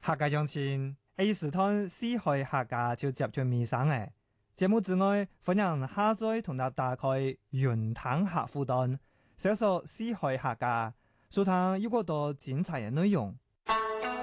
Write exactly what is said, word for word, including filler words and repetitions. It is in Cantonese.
客家鄉親 A 時段四海客家就接住尾聲嘅節目之外，歡迎下載同大打開雲談客戶端，搜索四海客家，收聽有好多精彩嘅內容。